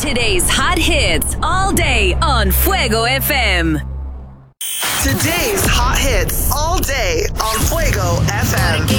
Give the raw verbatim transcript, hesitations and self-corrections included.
Today's hot hits all day on Fuego F M. Today's hot hits all day on Fuego F M.